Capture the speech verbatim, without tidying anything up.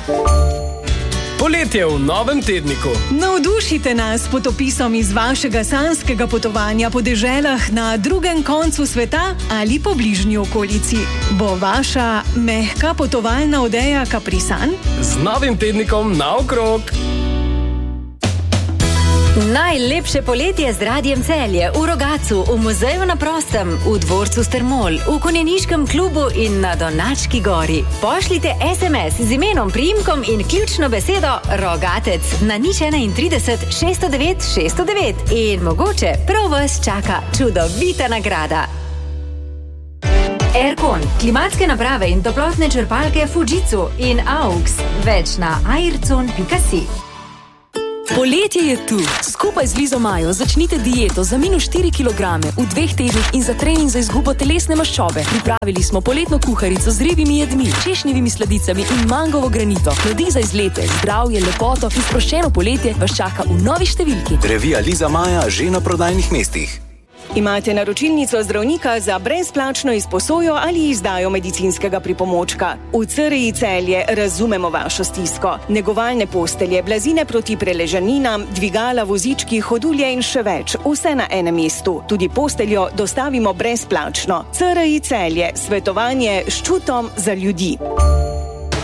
Poletje v novem tedniku. Navdušite nas s potopisom iz vašega sanjskega potovanja po deželah na drugem koncu sveta ali po bližnji okolici. Bo vaša mehka potovalna odeja Kaprisan? Z novim tednikom naokrog. Najlepše poletje z Radiem Celje, v Rogatcu, v muzeju na prostem, v dvorcu Strmol, v konjeniškem klubu in na Donački gori. Pošljite es em es z imenom, priimkom in ključno besedo Rogatec na nič enaintrideset šeststo devet šeststo devet in mogoče prav vas čaka čudovita nagrada. Aircon, klimatske naprave in toplotne črpalke Fujitsu in Aux. Več na aircon pika si. Poletje je tu. Skupaj z Lizo Majo začnite dieto za minus štiri kilograme v dveh tednih in za trening za izgubo telesne maščobe. Pripravili smo poletno kuharico z ribjimi jedmi, češnjevimi sladicami in mangovo granito. Navdih za izlete, zdravje, lepoto in sproščeno poletje vas čaka v novi številki. Revija Liza Maja že na prodajnih mestih. Imate naročilnico zdravnika za brezplačno izposojo ali izdajo medicinskega pripomočka. V ce er i Celje razumemo vašo stisko. Negovalne postelje, blazine proti preležaninam, dvigala, vozički, hodulje in še več. Vse na enem mestu. Tudi posteljo dostavimo brezplačno. ce er i Celje. Svetovanje s čutom za ljudi.